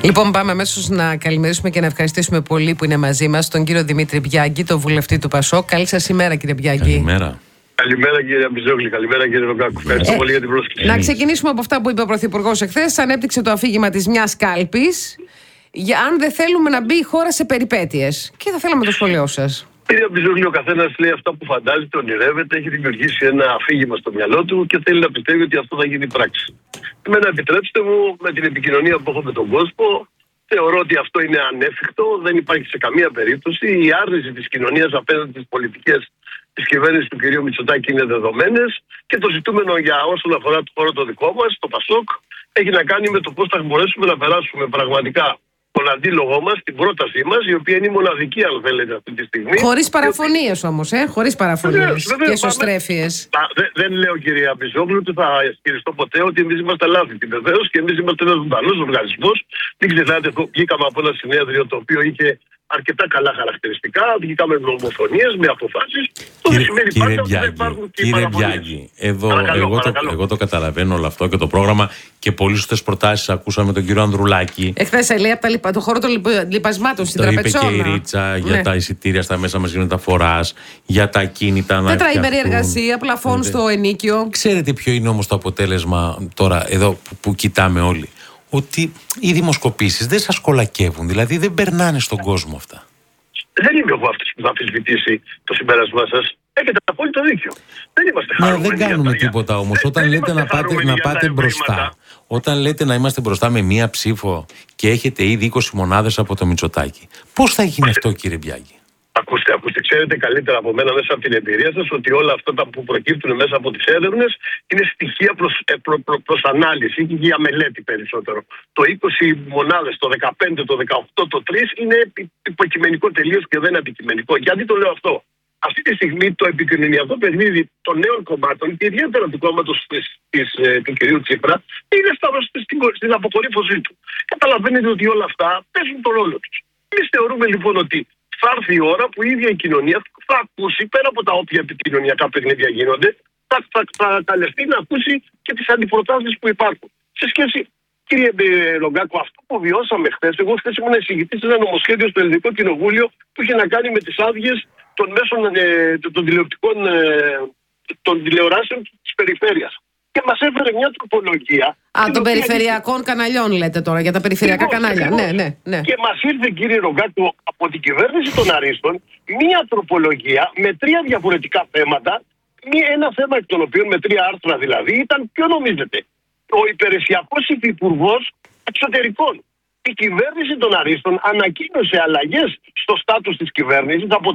Λοιπόν, πάμε αμέσως να καλημερίσουμε και να ευχαριστήσουμε πολύ που είναι μαζί μας τον κύριο Δημήτρη Μπιάγκη, τον βουλευτή του ΠΑΣΟΚ. Καλή σας ημέρα, κύριε Μπιάγκη. Καλημέρα. Καλημέρα, κύριε Αμπιζόγλη. Καλημέρα, κύριε Ρογκάκου. Ευχαριστώ πολύ για την πρόσκληση. Να ξεκινήσουμε από αυτά που είπε ο Πρωθυπουργός εχθές. Ανέπτυξε το αφήγημα της μιας κάλπης για αν δεν θέλουμε να μπει η χώρα σε περιπέτειες. Και θα θέλαμε το σχολείο σας. Κύριε Αμπιζόγλη, ο καθένας λέει αυτά που φαντάζεται, ονειρεύεται, έχει δημιουργήσει ένα αφήγημα στο μυαλό του και θέλει να πιστεύει ότι αυτό θα γίνει πράξη. Εμένα, επιτρέψτε μου, με την επικοινωνία που έχω με τον κόσμο, θεωρώ ότι αυτό είναι ανέφικτο, δεν υπάρχει σε καμία περίπτωση. Η άρνηση της κοινωνίας απέναντι στις πολιτικές της κυβέρνησης του κ. Μητσοτάκη είναι δεδομένες και το ζητούμενο για όσον αφορά το χώρο το δικό μας, το ΠΑΣΟΚ, έχει να κάνει με το πώς θα μπορέσουμε να περάσουμε πραγματικά τον αντίλογό μας, την πρότασή μας, η οποία είναι η μοναδική, αν θέλετε, αυτή τη στιγμή. Χωρίς παραφωνίες όμως, χωρίς παραφωνίες και εσωστρέφειες. Δεν λέω, κυρία Αμπιζόγλου, ότι θα ισχυριστώ ποτέ ότι εμείς είμαστε λάθητοι. Βεβαίως και εμείς είμαστε ένας ζωντανός οργανισμός. Μην ξεχνάτε, βγήκαμε από ένα συνέδριο το οποίο είχε αρκετά καλά χαρακτηριστικά. Βγήκαμε με ομοφωνίες, με αποφάσεις. Κύριε Μπιάγκη, εγώ το καταλαβαίνω όλο αυτό και το πρόγραμμα και πολύ σωστές προτάσεις ακούσαμε τον κύριο Ανδρουλάκη. Εχθές λέει από το χώρο των λιπασμάτων στην Τραπετσόνα. Το είπε και η Ρίτσα για τα εισιτήρια στα μέσα μαζικής μεταφοράς, για τα ακίνητα να φτιαχτούν. Τετραήμερη εργασία, πλαφών στο ενίκιο. Ξέρετε ποιο είναι όμως το αποτέλεσμα τώρα εδώ που κοιτάμε όλοι? Ότι οι δημοσκοπήσεις δεν σας κολακεύουν, δηλαδή δεν περνάνε στον κόσμο αυτά. Δεν είμαι εγώ αυτός που θα αμφισβητήσει το συμπέρασμά σας. Έχετε απόλυτο δίκιο. Δεν είμαστε χαρούμενοι. Δεν κάνουμε τίποτα όμως. Όταν λέτε να πάτε μπροστά, όταν λέτε να είμαστε μπροστά με μία ψήφο και έχετε ήδη 20 μονάδες από το Μητσοτάκη, πώς θα γίνει αυτό, κύριε Μπιάγκη? Ακούστε, ξέρετε καλύτερα από μένα μέσα από την εμπειρία σας ότι όλα αυτά που προκύπτουν μέσα από τις έρευνες είναι στοιχεία προς ανάλυση και για μελέτη περισσότερο. Το 20 μονάδες, το 15, το 18, το 3 είναι υποκειμενικό τελείως και δεν είναι αντικειμενικό. Γιατί το λέω αυτό? Αυτή τη στιγμή το επικοινωνιακό παιχνίδι των νέων κομμάτων και ιδιαίτερα του κόμματος του κυρίου Τσίπρα είναι στην αποκορύφωσή του. Καταλαβαίνετε ότι όλα αυτά παίζουν τον ρόλο τους. Εμείς θεωρούμε λοιπόν ότι θα έρθει η ώρα που η ίδια η κοινωνία θα ακούσει, πέρα από τα όποια επικοινωνιακά παιχνίδια γίνονται, θα καλεστεί να ακούσει και τις αντιπροτάσεις που υπάρχουν. Σε σχέση, κύριε Ρογκάκου, αυτό που βιώσαμε χθες, εγώ χθες ήμουν εισηγητής σε ένα νομοσχέδιο στο Ελληνικό Κοινοβούλιο που είχε να κάνει με τις άδειες των μέσων των τηλεοράσεων της περιφέρειας. Και μας έφερε μια τροπολογία. Των περιφερειακών καναλιών λέτε τώρα, για τα περιφερειακά κανάλια. Ναι. Και μας ήρθε, κύριε Ρογκάκου, από την κυβέρνηση των Αρίστων μια τροπολογία με 3 διαφορετικά θέματα. Ένα θέμα εκ των οποίων, με 3 άρθρα δηλαδή, ήταν, ποιο νομίζετε? Ο υπηρεσιακός υφυπουργός εξωτερικών. Η κυβέρνηση των Αρίστων ανακοίνωσε αλλαγές στο στάτους της κυβέρνησης από